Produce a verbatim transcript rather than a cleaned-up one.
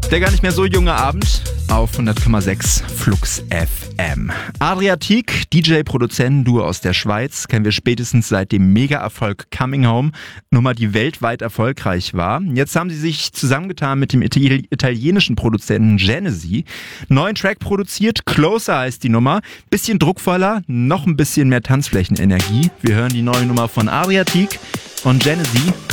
Der gar nicht mehr so junge Abend auf hundert Komma sechs Flux F M. Adriatik, D J-Produzent, Duo aus der Schweiz, kennen wir spätestens seit dem Mega-Erfolg Coming Home, Nummer, die weltweit erfolgreich war. Jetzt haben sie sich zusammengetan mit dem Itali- italienischen Produzenten Genesi. Neuen Track produziert, Closer heißt die Nummer. Bisschen druckvoller, noch ein bisschen mehr Tanzflächenenergie. Wir hören die neue Nummer von Adriatik und Genesi.